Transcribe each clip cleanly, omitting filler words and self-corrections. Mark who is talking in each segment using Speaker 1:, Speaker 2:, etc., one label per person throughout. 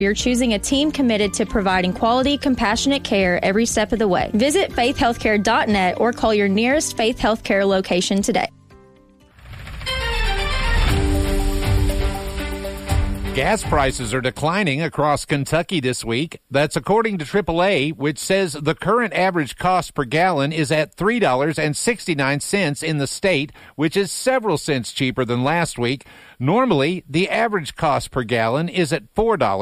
Speaker 1: You're choosing a team committed to providing quality, compassionate care every step of the way. Visit faithhealthcare.net or call your nearest Faith Healthcare location today.
Speaker 2: Gas prices are declining across Kentucky this week. That's according to AAA, which says the current average cost per gallon is at $3.69 in the state, which is several cents cheaper than last week. Normally, the average cost per gallon is at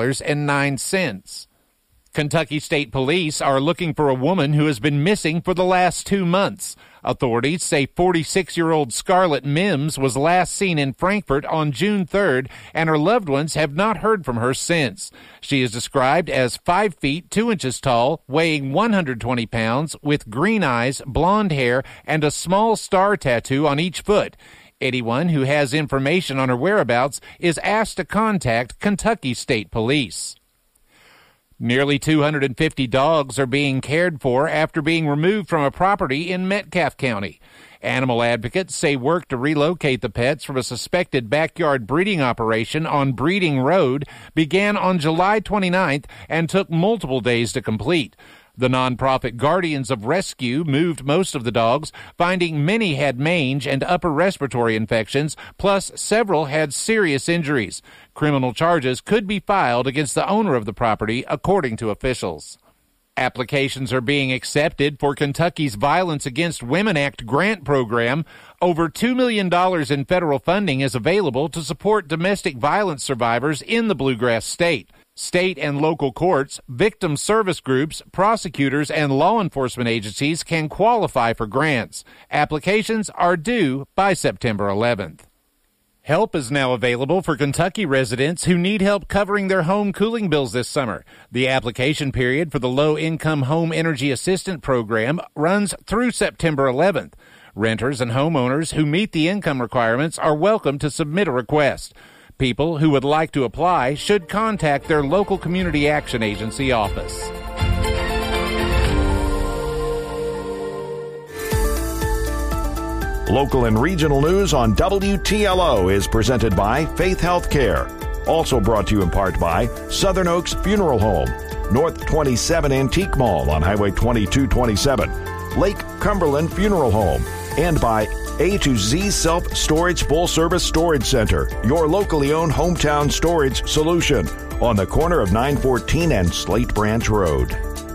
Speaker 2: $4.09. Kentucky State Police are looking for a woman who has been missing for the last 2 months. Authorities say 46-year-old Scarlett Mims was last seen in Frankfort on June 3rd, and her loved ones have not heard from her since. She is described as 5 feet 2 inches tall, weighing 120 pounds, with green eyes, blonde hair, and a small star tattoo on each foot. Anyone who has information on her whereabouts is asked to contact Kentucky State Police. Nearly 250 dogs are being cared for after being removed from a property in Metcalfe County. Animal advocates say work to relocate the pets from a suspected backyard breeding operation on Breeding Road began on July 29th and took multiple days to complete. The nonprofit Guardians of Rescue moved most of the dogs, finding many had mange and upper respiratory infections, plus several had serious injuries. Criminal charges could be filed against the owner of the property, according to officials. Applications are being accepted for Kentucky's Violence Against Women Act grant program. Over $2 million in federal funding is available to support domestic violence survivors in the Bluegrass State. State and local courts, victim service groups, prosecutors, and law enforcement agencies can qualify for grants. Applications are due by September 11th. Help is now available for Kentucky residents who need help covering their home cooling bills this summer. The application period for the Low-Income Home Energy Assistant Program runs through September 11th. Renters and homeowners who meet the income requirements are welcome to submit a request. People who would like to apply should contact their local community action agency office.
Speaker 3: Local and regional news on WTLO is presented by Faith Healthcare. Also brought to you in part by Southern Oaks Funeral Home, North 27 Antique Mall on Highway 2227, Lake Cumberland Funeral Home, and by A to Z Self-Storage Full-Service Storage Center, your locally owned hometown storage solution on the corner of 914 and Slate Branch Road.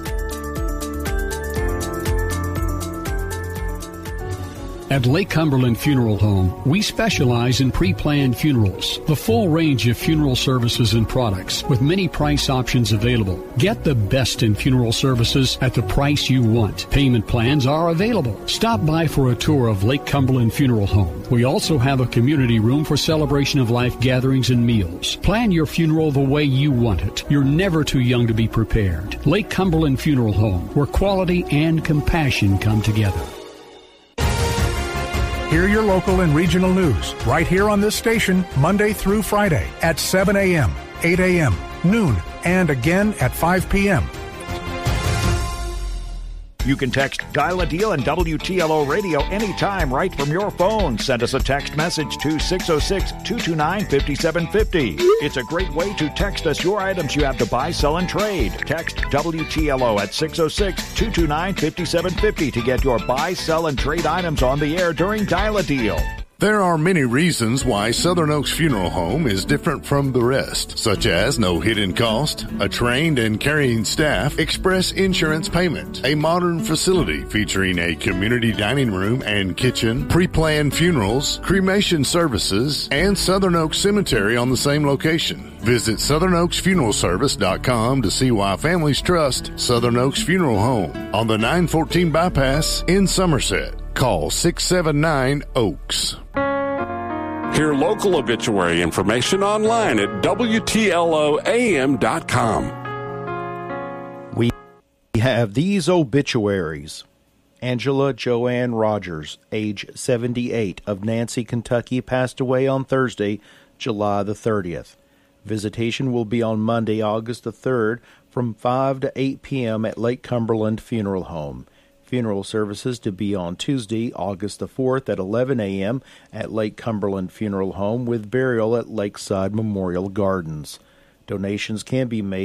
Speaker 4: At Lake Cumberland Funeral Home, we specialize in pre-planned funerals, the full range of funeral services and products with many price options available. Get the best in funeral services at the price you want. Payment plans are available. Stop by for a tour of Lake Cumberland Funeral Home. We also have a community room for celebration of life gatherings and meals. Plan your funeral the way you want it. You're never too young to be prepared. Lake Cumberland Funeral Home, where quality and compassion come together.
Speaker 5: Hear your local and regional news right here on this station Monday through Friday at 7 a.m., 8 a.m., noon, and again at 5 p.m.
Speaker 3: You can text Dial a Deal and WTLO Radio anytime right from your phone. Send us a text message to 606-229-5750. It's a great way to text us your items you have to buy, sell, and trade. Text WTLO at 606-229-5750 to get your buy, sell, and trade items on the air during Dial a Deal.
Speaker 6: There are many reasons why Southern Oaks Funeral Home is different from the rest, such as no hidden cost, a trained and caring staff, express insurance payment, a modern facility featuring a community dining room and kitchen, pre-planned funerals, cremation services, and Southern Oaks Cemetery on the same location. Visit SouthernOaksFuneralService.com to see why families trust Southern Oaks Funeral Home on the 914 bypass in Somerset. Call 679-OAKS.
Speaker 7: Hear local obituary information online at WTLOAM.com.
Speaker 8: We have these obituaries. Angela Joanne Rogers, age 78, of Nancy, Kentucky, passed away on Thursday, July the 30th. Visitation will be on Monday, August the 3rd, from 5 to 8 p.m. at Lake Cumberland Funeral Home. Funeral services to be on Tuesday, August the 4th at 11 a.m. at Lake Cumberland Funeral Home with burial at Lakeside Memorial Gardens. Donations can be made